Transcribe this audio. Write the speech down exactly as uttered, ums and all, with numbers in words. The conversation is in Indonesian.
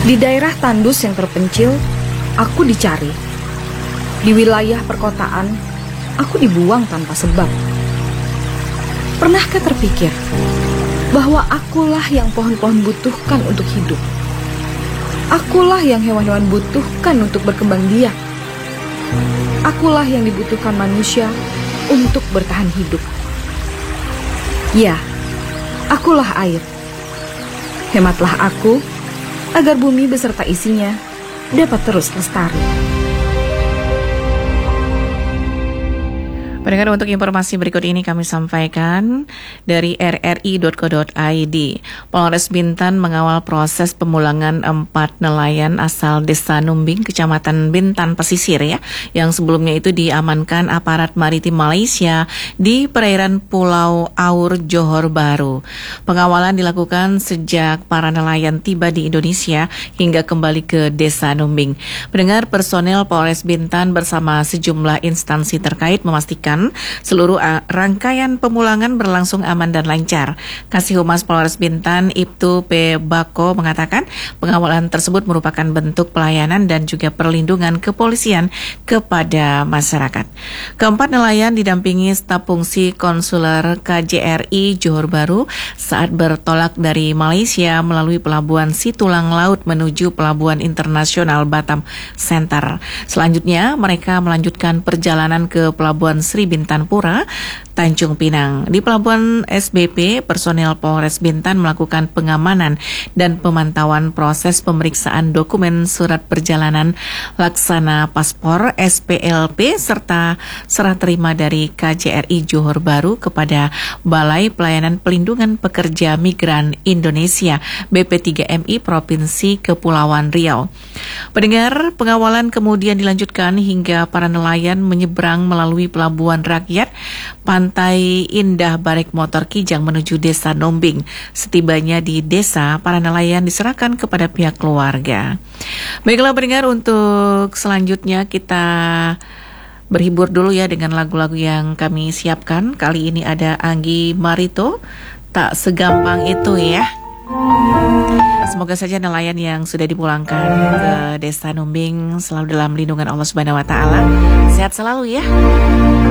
Di daerah tandus yang terpencil, aku dicari. Di wilayah perkotaan, aku dibuang tanpa sebab. Pernahkah terpikir bahwa akulah yang pohon-pohon butuhkan untuk hidup? Akulah yang hewan-hewan butuhkan untuk berkembang biak. Akulah yang dibutuhkan manusia untuk bertahan hidup. Ya, akulah air. Hematlah aku agar bumi beserta isinya dapat terus lestari. Pendengar, untuk informasi berikut ini kami sampaikan dari r r i dot co dot i d. Polres Bintan mengawal proses pemulangan empat nelayan asal Desa Numbing, Kecamatan Bintan Pesisir ya, yang sebelumnya itu diamankan aparat maritim Malaysia di perairan Pulau Aur, Johor Bahru. Pengawalan dilakukan sejak para nelayan tiba di Indonesia hingga kembali ke Desa Numbing. Pendengar, personel Polres Bintan bersama sejumlah instansi terkait memastikan seluruh rangkaian pemulangan berlangsung aman dan lancar. Kasih Humas Polres Bintan, Ibtu P. Bako, mengatakan pengawalan tersebut merupakan bentuk pelayanan dan juga perlindungan kepolisian kepada masyarakat. Keempat nelayan didampingi staf fungsi konsuler K J R I Johor Bahru saat bertolak dari Malaysia melalui pelabuhan Situlang Laut menuju Pelabuhan Internasional Batam Center. Selanjutnya mereka melanjutkan perjalanan ke Pelabuhan Sri Bintan Pura, Tanjung Pinang. Di Pelabuhan S B P, personel Polres Bintan melakukan pengamanan dan pemantauan proses pemeriksaan dokumen surat perjalanan, laksana paspor, S P L P, serta serah terima dari K J R I Johor Bahru kepada Balai Pelayanan Pelindungan Pekerja Migran Indonesia B P tiga M I Provinsi Kepulauan Riau. Pendengar, pengawalan kemudian dilanjutkan hingga para nelayan menyeberang melalui Pelabuhan Rakyat Pantai Indah Barek Motor Kijang menuju Desa Numbing. Setibanya di desa, para nelayan diserahkan kepada pihak keluarga. Baiklah pendengar, untuk selanjutnya kita berhibur dulu ya dengan lagu-lagu yang kami siapkan. Kali ini ada Anggi Marito, Tak Segampang Itu ya. Semoga saja nelayan yang sudah dipulangkan ke Desa Numbing selalu dalam lindungan Allah Subhanahu wa taala. Sehat selalu ya.